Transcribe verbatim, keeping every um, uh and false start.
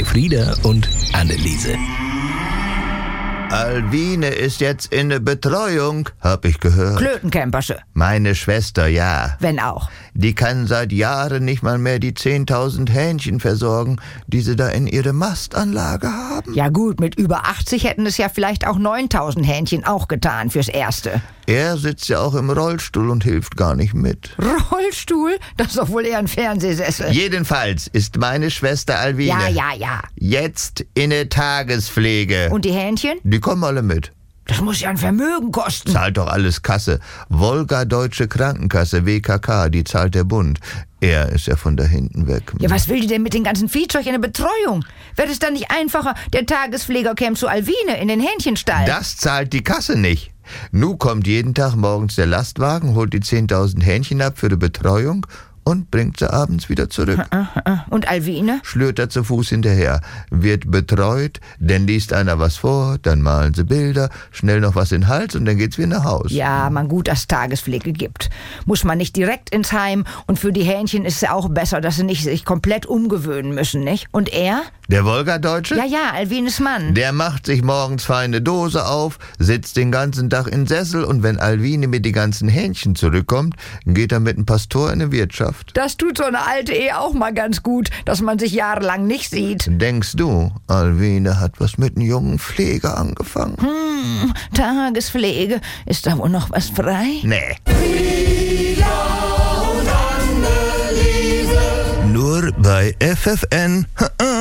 Frieda und Anneliese. Alwine ist jetzt in der Betreuung, hab ich gehört. Klötenkämpersche. Meine Schwester, ja. Wenn auch. Die kann seit Jahren nicht mal mehr die zehntausend Hähnchen versorgen, die sie da in ihre Mastanlage haben. Ja gut, mit über achtzig hätten es ja vielleicht auch neuntausend Hähnchen auch getan fürs Erste. Er sitzt ja auch im Rollstuhl und hilft gar nicht mit. Rollstuhl? Das ist doch wohl eher ein Fernsehsessel. Jedenfalls ist meine Schwester Alwine Ja, ja, ja. jetzt in der Tagespflege. Und die Hähnchen? Die kommen alle mit. Das muss ja ein Vermögen kosten. Zahlt doch alles Kasse. Wolga Deutsche Krankenkasse, W K K, die zahlt der Bund. Er ist ja von da hinten weg. Ja, was will die denn mit dem ganzen Viehzeug in der Betreuung? Wäre es dann nicht einfacher, der Tagespfleger käme zu Alwine in den Hähnchenstall? Das zahlt die Kasse nicht. Nu kommt jeden Tag morgens der Lastwagen, holt die zehntausend Hähnchen ab für die Betreuung und bringt sie abends wieder zurück. Und Alwine? Schlürt er zu Fuß hinterher, wird betreut, dann liest einer was vor, dann malen sie Bilder, schnell noch was in den Hals und dann geht's wieder nach Haus. Ja, man gut, dass es Tagespflege gibt. Muss man nicht direkt ins Heim und für die Hähnchen ist es ja auch besser, dass sie nicht sich komplett umgewöhnen müssen, nicht? Und er? Der Wolga-Deutsche? Ja, ja, Alwines Mann. Der macht sich morgens feine Dose auf, sitzt den ganzen Tag in Sessel und wenn Alwine mit die ganzen Hähnchen zurückkommt, geht er mit dem Pastor in die Wirtschaft. Das tut so eine alte Ehe auch mal ganz gut, dass man sich jahrelang nicht sieht. Denkst du, Alwine hat was mit einem jungen Pfleger angefangen? Hm, Tagespflege. Ist da wohl noch was frei? Nee. Frieda und Anneliese. Nur bei F F N.